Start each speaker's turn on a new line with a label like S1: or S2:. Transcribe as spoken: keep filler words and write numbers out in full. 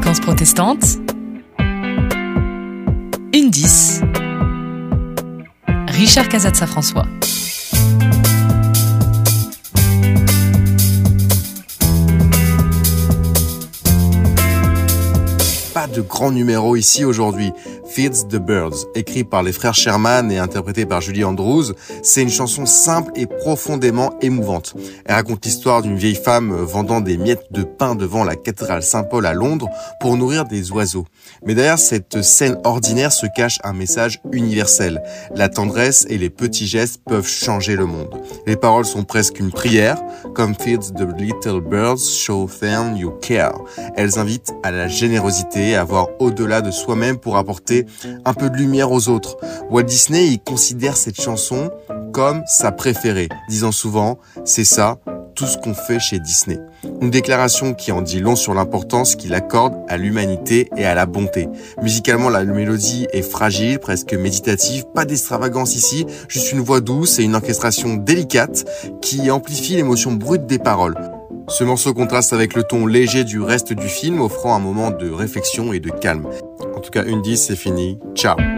S1: fréquence protestante. Undice. Richard Casazza-François.
S2: Pas de grand numéro ici aujourd'hui. Feeds the Birds, écrit par les frères Sherman et interprété par Julie Andrews, c'est une chanson simple et profondément émouvante. Elle raconte l'histoire d'une vieille femme vendant des miettes de pain devant la cathédrale Saint-Paul à Londres pour nourrir des oiseaux. Mais derrière cette scène ordinaire se cache un message universel. La tendresse et les petits gestes peuvent changer le monde. Les paroles sont presque une prière, comme Feeds the Little Birds, show them you care. Elles invitent à la générosité, à voir au-delà de soi-même pour apporter un peu de lumière aux autres. Walt Disney, il considère cette chanson comme sa préférée, disant souvent « c'est ça, tout ce qu'on fait chez Disney ». Une déclaration qui en dit long sur l'importance qu'il accorde à l'humanité et à la bonté. Musicalement, la mélodie est fragile, presque méditative, pas d'extravagance ici, juste une voix douce et une orchestration délicate qui amplifie l'émotion brute des paroles. Ce morceau contraste avec le ton léger du reste du film, offrant un moment de réflexion et de calme. En tout cas, Undice, c'est fini. Ciao.